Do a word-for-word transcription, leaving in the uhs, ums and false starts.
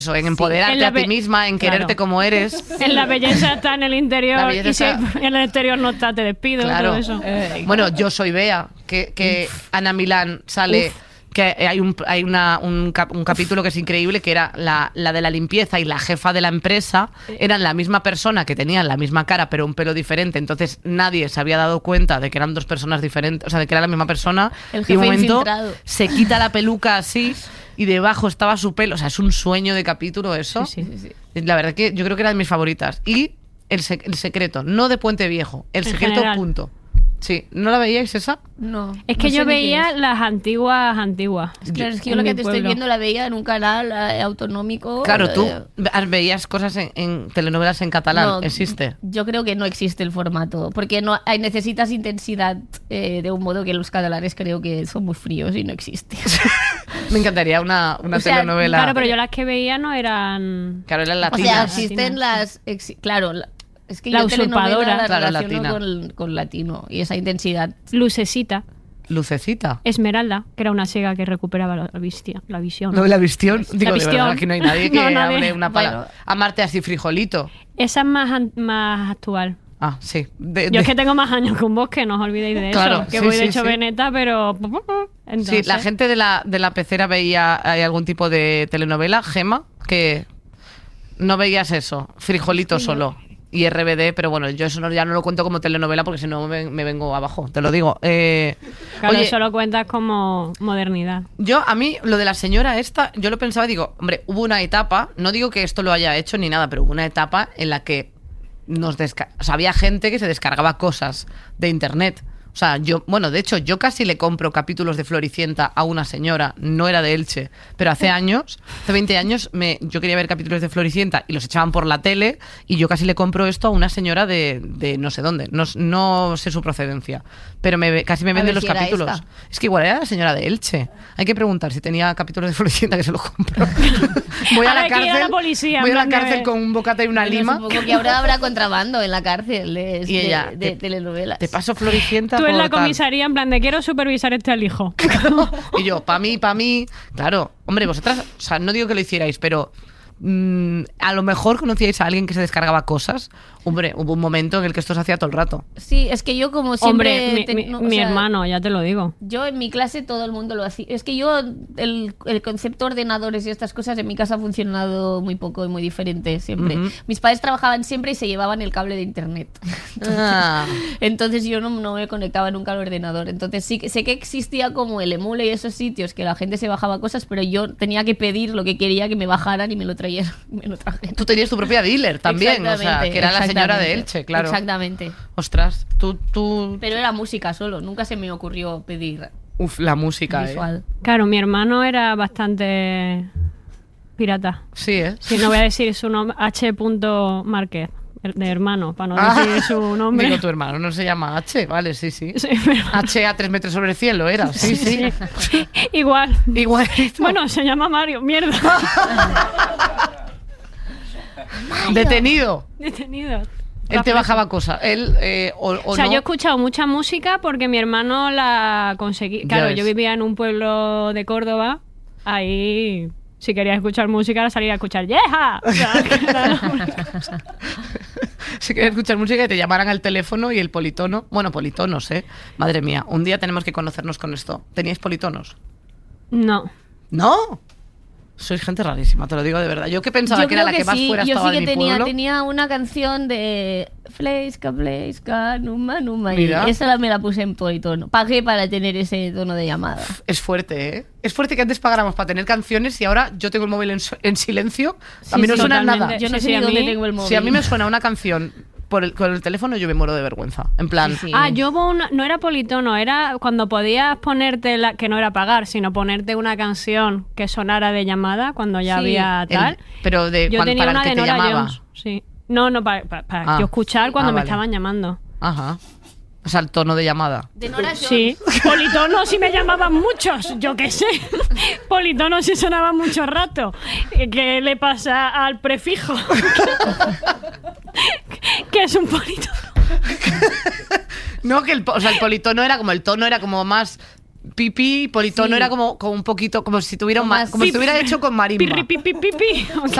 eso, en empoderarte en a ti be- misma, en claro. quererte como eres. En la belleza está en el interior y si está... en el exterior no está, te despido. Claro. Todo eso. Eh, bueno, Yo soy Bea, que, que Ana Milán sale... Uf. Que hay un hay una, un, cap, un capítulo que es increíble, que era la, la de la limpieza y la jefa de la empresa eran la misma persona, que tenían la misma cara pero un pelo diferente, entonces nadie se había dado cuenta de que eran dos personas diferentes, o sea, de que era la misma persona. El y un momento infiltrado. Se quita la peluca así y debajo estaba su pelo, o sea, es un sueño de capítulo eso. Sí, sí, sí. La verdad que yo creo que era de mis favoritas. Y el, sec- el secreto, no de Puente Viejo, el En secreto general. punto. Sí, ¿no la veíais esa? No. Es que no yo sé ni qué veía es. las antiguas, antiguas. Claro, es que yo en lo que mi te estoy pueblo. viendo la veía en un canal eh, autonómico. Claro, tú eh, veías cosas en, en telenovelas en catalán, no, ¿existe? Yo creo que no existe el formato, porque no hay, necesitas intensidad eh, de un modo que los catalanes creo que son muy fríos y no existe. Me encantaría una, una O sea, telenovela. Claro, pero yo las que veía no eran... Claro, eran O latinas. sea, Latinas. existen las... exi- claro, la- es que La yo telenovela usurpadora. la Claro, relaciono latina. con, con latino y esa intensidad. Lucecita, Lucecita. Esmeralda, que era una ciega que recuperaba la, vistia, la visión. ¿No la visión? Digo, de visión. verdad, aquí no hay nadie que No, nadie. hable una palabra. Bueno. Amarte así, frijolito. Esa es más, an- más actual. Ah, sí. De- Yo de- es que tengo más años que un vos, que no os olvidéis de Claro, eso. Que sí, voy de sí, hecho sí. veneta, pero... Entonces, Sí, la gente de la, de la pecera veía ¿hay algún tipo de telenovela, Gema, que no veías eso, frijolito solo. Y R B D, pero bueno, yo eso no, ya no lo cuento como telenovela porque si no me, me vengo abajo, te lo digo. Eh, Claro, oye, eso lo cuentas como modernidad. yo, a mí, lo de la señora esta, yo lo pensaba y digo, hombre, hubo una etapa, no digo que esto lo haya hecho ni nada, pero hubo una etapa en la que nos desca- o sea, había gente que se descargaba cosas de internet. O sea, yo, bueno, de hecho, yo casi le compro capítulos de Floricienta a una señora, no era de Elche, pero hace años, hace veinte años, me, yo quería ver capítulos de Floricienta y los echaban por la tele y yo casi le compro esto a una señora de, de no sé dónde, no, no sé su procedencia, pero me, casi me A vende ver los si era capítulos. esta. Es que igual era la señora de Elche. Hay que preguntar si tenía capítulos de Floricienta que se los compro. Voy a Ahora la hay que ir a cárcel, la policía, en voy a la plan de- cárcel con un bocata y una Bueno, lima. supongo que ahora habrá contrabando en la cárcel de, Y ella, de, de te- telenovelas. Te paso Floricienta Tú en por la tal. comisaría en plan de quiero supervisar este alijo. Y yo, pa' mí, pa' mí. Claro, hombre, vosotras, o sea, no digo que lo hicierais, pero mm, a lo mejor conocíais a alguien que se descargaba cosas. Hombre, hubo un momento en el que esto se hacía todo el rato. Sí, es que yo como siempre... Hombre, mi, te- mi- no, o mi sea, hermano, ya te lo digo. Yo en mi clase todo el mundo lo hacía. Es que yo, el, el concepto de ordenadores y estas cosas en mi casa ha funcionado muy poco y muy diferente siempre. Ujú. Mis padres trabajaban siempre y se llevaban el cable de internet. Entonces, Ah. entonces yo no, no me conectaba nunca al ordenador. Entonces sí que sé que existía como el emule y esos sitios que la gente se bajaba cosas, pero yo tenía que pedir lo que quería que me bajaran y me lo trajeran. Me lo trajeran. Tú tenías tu propia dealer también, o sea, Exactamente, que era la señora de exactamente, Elche, claro. Exactamente. Ostras, tú, tú... Pero era música solo, nunca se me ocurrió pedir Uf, la música, eh. visual. Claro, mi hermano era bastante pirata. Sí, ¿eh? Si no voy a decir su nombre, H. Márquez, de hermano, para no Ah, decir su nombre. Digo, tu hermano no se llama H, vale, sí, sí. Sí, pero- H a tres metros sobre el cielo era, sí, sí. Igual. Igualito. Bueno, se llama Mario, mierda. Detenido. Detenido. Él te bajaba cosas. Él, eh, o, o O sea, no. yo he escuchado mucha música porque mi hermano la conseguí. Ya Claro, ves. yo vivía en un pueblo de Córdoba. Ahí, si querías escuchar música, salía a escuchar ¡Yeja! O sea, que era la única cosa. Si quieres escuchar música y te llamaran al teléfono y el politono. Bueno, politonos, ¿eh? Madre mía, un día tenemos que conocernos con esto. ¿Teníais politonos? No. ¿No? Sois gente rarísima, te lo digo de verdad. Yo que pensaba Yo que era creo la que más sí, fuera yo estaba sí de que mi tenía, pueblo. tenía una canción de Fleiska, Fleiska, Numa, Numa. Y Mira. esa la- me la puse en politono. Pagué para tener ese tono de llamada. Es fuerte, ¿eh? Es fuerte que antes pagáramos para tener canciones y ahora yo tengo el móvil en, so- en silencio. A mí Sí, no sí, suena totalmente. nada. Yo no Sí, sé sí, ni a dónde mí- tengo el móvil. Si a mí me suena una canción por el, con el teléfono, yo me muero de vergüenza. En plan, Sí, sí. Ah, yo hubo una- no era politono, era cuando podías ponerte, la, que no era pagar, sino ponerte una canción que sonara de llamada cuando ya Sí, había el- tal. pero de Yo cuan- tenía para el una que de te Nora llamaba. Jones, sí. No, no, para, para- para Ah. yo escuchar cuando Ah, me vale. estaban llamando. Ajá. O sea, el tono de llamada. De Nora Jones. Sí, politono sí me llamaban muchos, yo qué sé. Politono sí sonaba mucho rato. ¿Qué le pasa al prefijo? ¿Qué es un politono? No, que el, po- o sea, el politono era como el tono era como más Pipi, politono Sí. era como, como un poquito, como si tuviera un ma- Más como si pip. estuviera hecho con marimba. Pirri, pi, pi, pi, pi.